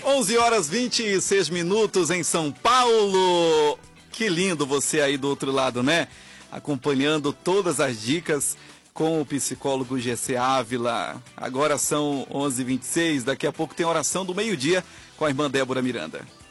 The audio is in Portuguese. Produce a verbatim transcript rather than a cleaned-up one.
onze horas e vinte e seis minutos em São Paulo. Que lindo você aí do outro lado, né? Acompanhando todas as dicas com o psicólogo G C Ávila. Agora são onze e vinte e seis, daqui a pouco tem oração do meio-dia com a irmã Débora Miranda.